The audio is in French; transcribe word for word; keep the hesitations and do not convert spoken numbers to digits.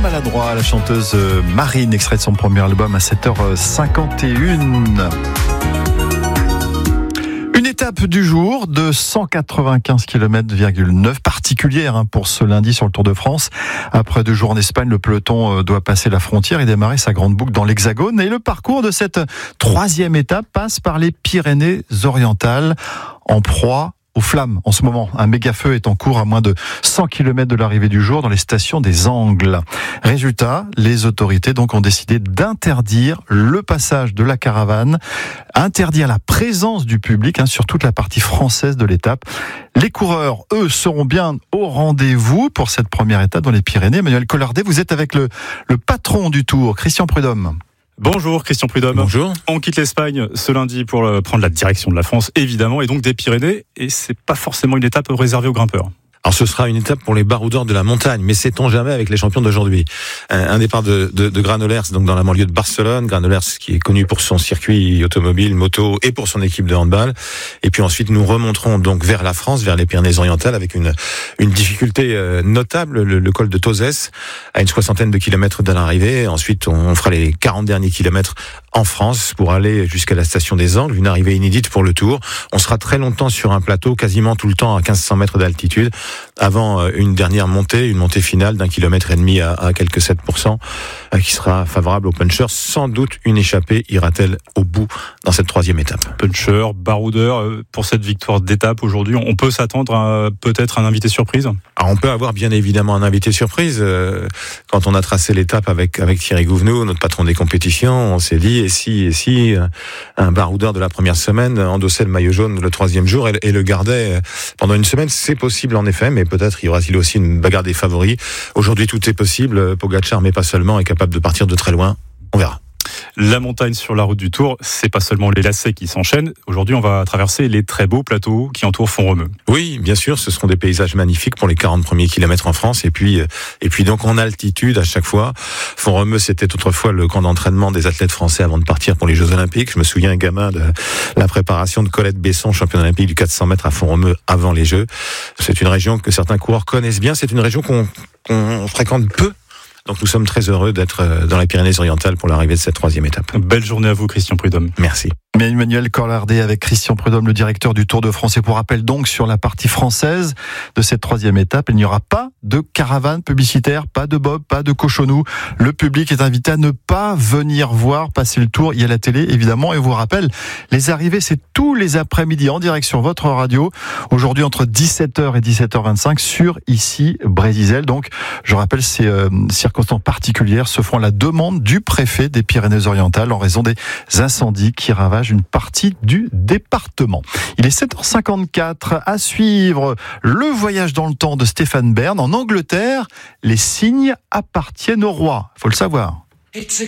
maladroit, la chanteuse Marine, extrait de son premier album à sept heures cinquante et une. Une étape du jour de cent quatre-vingt-quinze kilomètres virgule neuf, particulière hein, pour ce lundi sur le Tour de France. Après deux jours en Espagne, le peloton doit passer la frontière et démarrer sa grande boucle dans l'Hexagone. Et le parcours de cette troisième étape passe par les Pyrénées-Orientales, en proie aux flammes en ce moment. Un méga feu est en cours à moins de cent kilomètres de l'arrivée du jour dans les stations des Angles. Résultat, les autorités donc ont décidé d'interdire le passage de la caravane, interdire la présence du public hein, sur toute la partie française de l'étape. Les coureurs, eux, seront bien au rendez-vous pour cette première étape dans les Pyrénées. Emmanuel Collardet, vous êtes avec le, le patron du Tour, Christian Prudhomme. Bonjour Christian Prudhomme. Bonjour. On quitte l'Espagne ce lundi pour prendre la direction de la France, évidemment, et donc des Pyrénées. Et c'est pas forcément une étape réservée aux grimpeurs. Alors ce sera une étape pour les baroudeurs de la montagne, mais sait-on jamais avec les champions d'aujourd'hui. Un départ de, de, de Granollers, donc dans la banlieue de Barcelone. Granollers qui est connu pour son circuit automobile, moto et pour son équipe de handball. Et puis ensuite nous remonterons donc vers la France, vers les Pyrénées-Orientales, avec une, une difficulté notable, le, le col de Tozès, à une soixantaine de kilomètres de l'arrivée. Ensuite on fera les quarante derniers kilomètres en France pour aller jusqu'à la station des Angles, une arrivée inédite pour le Tour. On sera très longtemps sur un plateau, quasiment tout le temps à quinze cents mètres d'altitude, avant une dernière montée, une montée finale d'un kilomètre et demi à, à quelques sept pour cent, qui sera favorable aux punchers. Sans doute une échappée ira-t-elle au bout dans cette troisième étape. Puncher, baroudeur, pour cette victoire d'étape aujourd'hui, on peut s'attendre à peut-être un invité surprise? Alors on peut avoir bien évidemment un invité surprise. Quand on a tracé l'étape avec, avec Thierry Gouvenou, notre patron des compétitions, on s'est dit, et si, et si un baroudeur de la première semaine endossait le maillot jaune le troisième jour et, et le gardait pendant une semaine? C'est possible en effet, mais peut-être y aura-t-il aussi une bagarre des favoris. Aujourd'hui, tout est possible. Pogacar, mais pas seulement, est capable de partir de très loin. On verra. La montagne sur la route du Tour, c'est pas seulement les lacets qui s'enchaînent. Aujourd'hui, on va traverser les très beaux plateaux qui entourent Font-Romeu. Oui, bien sûr, ce seront des paysages magnifiques pour les quarante premiers kilomètres en France. Et puis, et puis donc en altitude à chaque fois. Font-Romeu, c'était autrefois le camp d'entraînement des athlètes français avant de partir pour les Jeux Olympiques. Je me souviens, gamin, de la préparation de Colette Besson, championne olympique du quatre cents mètres à Font-Romeu avant les Jeux. C'est une région que certains coureurs connaissent bien. C'est une région qu'on, qu'on fréquente peu. Donc nous sommes très heureux d'être dans les Pyrénées-Orientales pour l'arrivée de cette troisième étape. Belle journée à vous Christian Prudhomme. Merci. Emmanuel Collardet avec Christian Prudhomme, le directeur du Tour de France. Et pour rappel donc, sur la partie française de cette troisième étape, il n'y aura pas de caravane publicitaire, pas de bob, pas de cochonou. Le public est invité à ne pas venir voir passer le Tour. Il y a la télé, évidemment. Et je vous rappelle, les arrivées, c'est tous les après-midi en direct sur votre radio. Aujourd'hui, entre dix-sept heures et dix-sept heures vingt-cinq sur ici, Brésil. Donc, je rappelle, ces euh, circonstances particulières se font à la demande du préfet des Pyrénées-Orientales en raison des incendies qui ravagent une partie du département. Il est sept heures cinquante-quatre. À suivre le voyage dans le temps de Stéphane Bern. En Angleterre, les cygnes appartiennent au roi. Faut le savoir.